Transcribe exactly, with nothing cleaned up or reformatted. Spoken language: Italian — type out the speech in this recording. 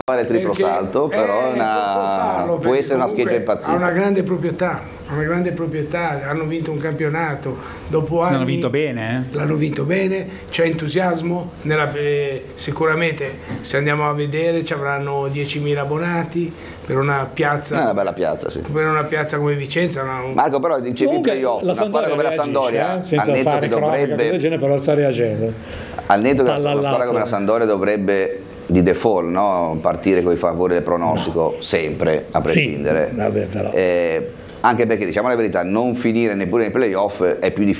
fare il triplo Perché, salto, però eh, è una, può farlo, può essere una comunque scheggia impazzita. Ha una grande proprietà, ha una grande proprietà, hanno vinto un campionato, dopo anni L'hanno vinto bene, eh? l'hanno vinto bene, c'è entusiasmo, nella, eh, sicuramente se andiamo a vedere ci avranno diecimila abbonati per una piazza, È una bella piazza, sì. per una piazza come Vicenza. Una, un... Marco, però dicevi Comunque, playoff, la una squadra come la reagisce, Sampdoria, eh, senza al netto fare che cronaca, cose del dovrebbe, genere, però sta reagendo. al netto che la, Palla una al squadra come la lato. Sampdoria dovrebbe di default, no? Partire con i favori del pronostico, sempre, a prescindere. Sì, vabbè, però. Eh, anche perché, diciamo la verità, non finire neppure nei playoff è più difficile